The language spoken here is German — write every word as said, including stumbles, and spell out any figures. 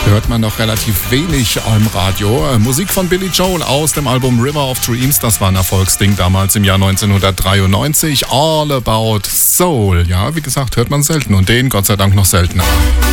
hört man noch relativ wenig im Radio. Musik von Billy Joel aus dem Album River of Dreams, das war ein Erfolgsding damals im Jahr neunzehnhundertdreiundneunzig. All About Soul. Ja, wie gesagt, hört man selten und den Gott sei Dank noch seltener.